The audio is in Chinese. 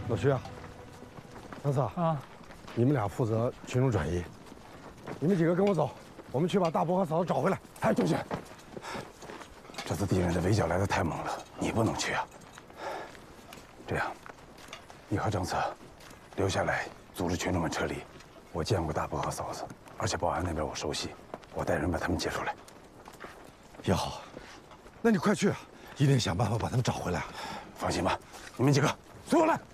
老徐啊，杨四啊，你们俩负责群众转移，你们几个跟我走，我们去把大伯和嫂子找回来。 哎，周旋，这次敌人的围剿来得太猛了，你不能去啊。这样，你和张策留下来组织群众们撤离。我见过大伯和嫂子，而且保安那边我熟悉，我带人把他们接出来。 也好，那你快去啊，一定想办法把他们找回来。 放心吧，你们几个随我来。